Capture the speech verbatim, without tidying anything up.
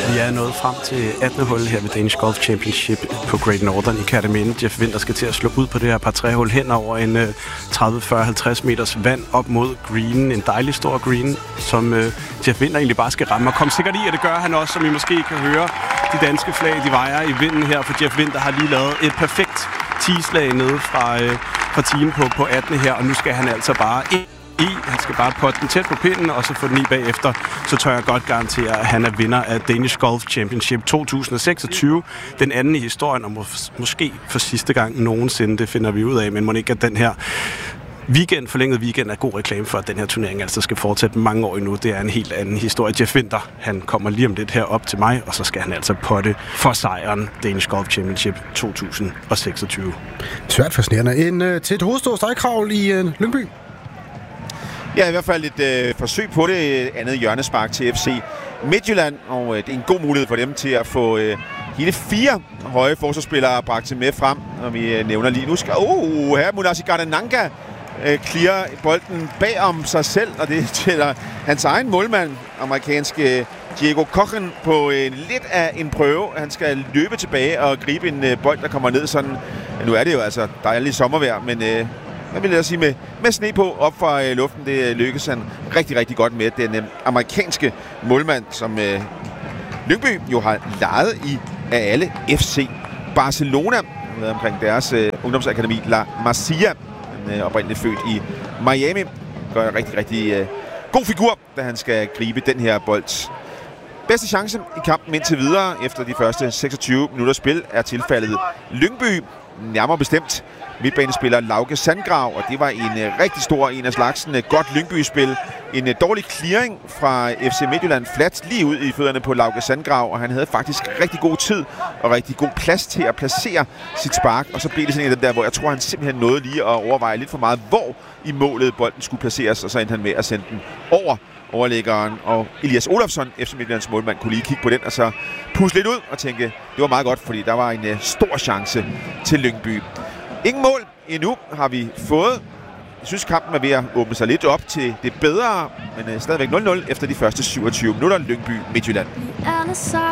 Vi er nået frem til attende hul her ved Danish Golf Championship på Great Northern i Kerteminde. Jeff Winther skal til at slå ud på det her par tre hul hen over en uh, tredive, fyrre, halvtreds meters vand op mod greenen. En dejlig stor green, som uh, Jeff Winther egentlig bare skal ramme. Og kom sikkert i, og det gør han også, som I måske kan høre. De danske flag, de vejer i vinden her, for Jeff Winther har lige lavet et perfekt ti-slag nede fra, uh, fra team på, på attende her, og nu skal han altså bare ind i. Han skal bare potte den tæt på pinden, og så få den i bagefter. Så tør jeg godt garantere, at han er vinder af Danish Golf Championship to tusind og seksogtyve. Den anden i historien, og mås- måske for sidste gang nogensinde, det finder vi ud af. Men må ikke, at den her weekend, forlænget weekend, er god reklame for, at den her turnering altså skal fortsætte mange år endnu. Det er en helt anden historie. Jeff Winther, han kommer lige om lidt her op til mig, og så skal han altså potte for sejren Danish Golf Championship to tusind og seksogtyve. Svært fascinerende. En, uh, til et hovedstort stregkravl i uh, Lyngby. Ja, i hvert fald et øh, forsøg på det. Andet hjørnespark til F C Midtjylland, og øh, det er en god mulighed for dem til at få øh, hele fire høje forsvarsspillere bragt med frem. Og vi øh, nævner lige nu, skal oh, her Munasi Gardenanka øh, clear bolden bag om sig selv, og det tæller hans egen målmand, amerikanske Diego Cochen, på øh, lidt af en prøve. Han skal løbe tilbage og gribe en øh, bold, der kommer ned sådan. Ja, nu er det jo altså dejligt sommervejr, men øh, jeg vil sige, med, med sne på op fra øh, luften, det lykkes han rigtig, rigtig godt med. Den øh, amerikanske målmand, som øh, Lyngby jo har lejet i af alle F C Barcelona, omkring deres øh, ungdomsakademi La Masia. Han er oprindeligt født i Miami. Gør en rigtig, rigtig øh, god figur, da han skal gribe den her bold. Bedste chance i kampen indtil videre efter de første seksogtyve minutter spil er tilfaldet Lyngby. Nærmere bestemt midtbanespiller Lauke Sandgrav, og det var en uh, rigtig stor en af slagsen. Uh, godt Lyngby-spil. En uh, dårlig clearing fra F C Midtjylland, flat lige ud i fødderne på Lauke Sandgrav, og han havde faktisk rigtig god tid og rigtig god plads til at placere sit spark, og så blev det sådan en af dem der, hvor jeg tror, han simpelthen nåede lige at overveje lidt for meget, hvor i målet bolden skulle placeres, og så endte han med at sende den over overlæggeren, og Elias Olofsson, F C Midtjyllands målmand, kunne lige kigge på den og så pusse lidt ud og tænke, det var meget godt, fordi der var en uh, stor chance til Lyngby. Ingen mål endnu har vi fået. Jeg synes, kampen er ved at åbne sig lidt op til det bedre, men uh, stadigvæk nul nul efter de første syvogtyve minutter. Lyngby Midtjylland.